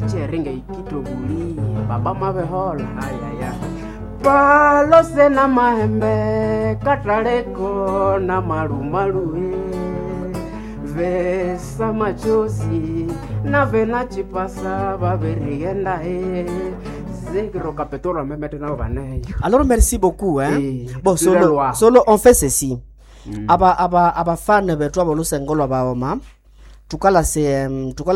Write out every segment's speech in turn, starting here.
cheringa ikitoguli baba mabehola ayaya palose na mahembe kataleko na marumaru vesa machozi na vena chipasa baberienda Alors merci beaucoup hein. Bon solo on fait ceci. Aba fan betu aba lusengolo ba oma. Tukala se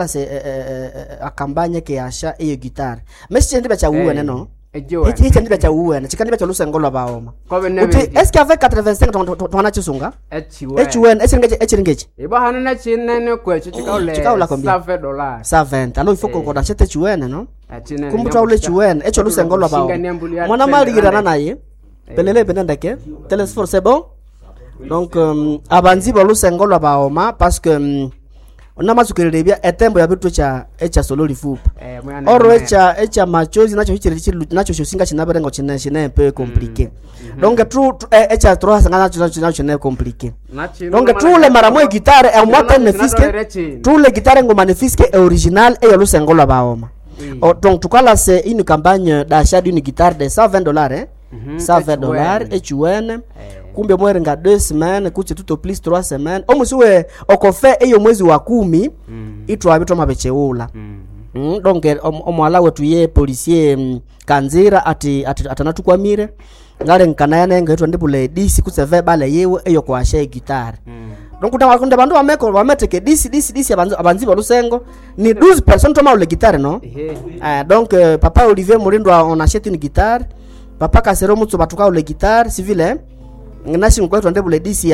akambanye ke asha iyo guitar. Messi ndiba cha uwe no. Ejo ndiba cha uwe na chikandi ba cha lusengolo ba oma. Est-ce qu'avec 85 ton na chisunga? Echuwen echiringechi. Iba hanana chinene kwecho chikaula $120. 120. Alors il faut qu'on achète echuwen no. Kumbuta ule chuwen echo lusengolo ba oma. Mwana maligirana naye. Pelele benendeke. Telesfor c'est bon? Donc abanzi ba lusengolo ba oma parce que on a masukelele bia etembo ya bitu cha echa solo lifup oro echa machozi nacho singa chinaberengo chine un peu compliqué donc tout echa trois sanga nacho chine compliqué donc tout le maramo guitare et moi ten fiske tout le guitare ngoma ne fiske original et le sengolo baoma donc tukala c'est une campagne d'achat d'une guitare de $120 hein. $120 et chuene kumbe mwerenga 2 semaines kuche tout au plus 3 semaines omusiwe okofe eyo mwezi wa 10 itwa abito mabecheula donc omwala wetu ye policier Kanzira ati atanatukwamire ngale nkanayane ngetwa ndibule disi kuseve bale yewe eyo kwa she guitar donc utawakonde bandu wameteke disi abanzi balusengo ni 12 personnes toma le guitar no donc papa Olivier Murindo on achète une guitare papa Kasero mutso batuka le guitar civil hein nasi ngwetu ndebule disi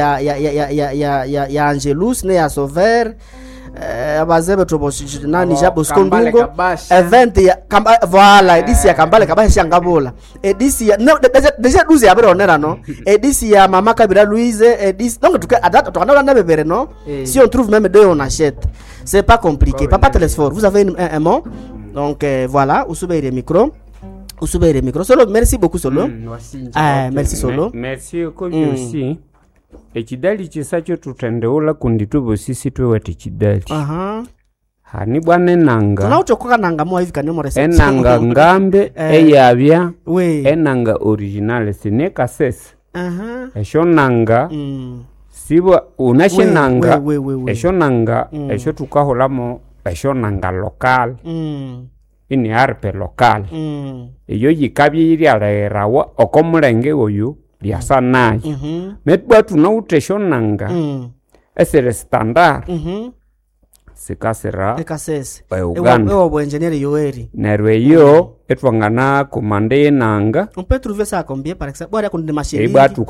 ya Angelus ne ya Sover abazebe toboshi nani jabo skondungo event ya voilà disi ya Kambale kabashi angabola disi ya déjà 12 ya beronera no disi ya mama Kabira Louise disi donc tukana na bebere no si on trouve même deux on achète c'est pas compliqué papa Telesfor vous avez un mot donc voilà usubire le micro solo merci beaucoup solo merci solo merci koji aussi ekidali chisacho tutendeula kunditubo sisi twete kidali hani bwana nanga nauchokoka nanga mo hivi kanyo reception enanga ngambe eyabya enanga original sineka ses esho nanga sibo unashe nanga esho nanga esho tukaholamo esho nanga local ini arpe local iyo yikabiri alerawa okomulenge oyu lyasanayo metbatu na uteshonanga esere standard sikasera ekasese ewo engineer yoeri nerweyo etwangana komande nanga on peut trouver ça combien par exemple bora kundi machine ebatu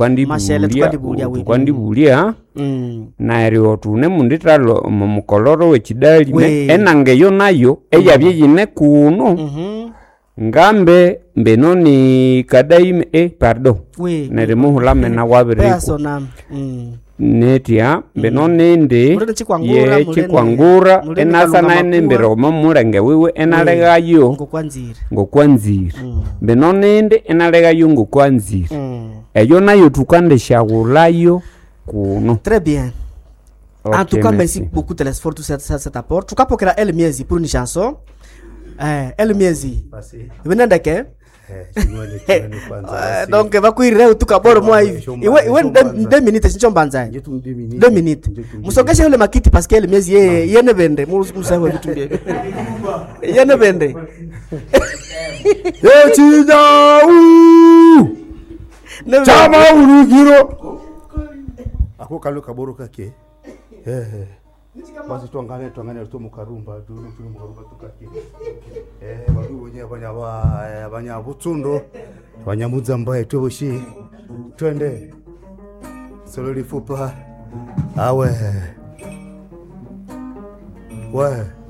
kandibulia naero tune munditralo mukoloro wechidali enange yo nayo eyabye yine kuno ngambe benoni kadaime pardon nerimuhula mena wabiriko netia benoni ndi ye chikwangura enasa naene mbero mamurenge wewe enalegayo ngokwanzira benoni ndi enalegayo ngokwanzira eyo nayo tukande shagulayo kuno. Très bien. En tout cas, merci beaucoup Telesfor tout cet apport. Tu capokera El Miezi pour une chanson. El Miezi. Venez d'ake. Donc va kuire tu kaboro moi hivi. Iwe 2 minutes sincho mbanza. 2 minutes. Musogeshe ile makiti parce que El Miezi yene bende. Musaho vitu mbie. Yene bende. Chama urugiro. Ako kalo kaboro kake. Basi tuangane tu mukarumba tukake. Watu wenyewe abanya butsundo. Banyamuza mbaye tuboshi. Twende. Solo lifupa. Awe. Ouais.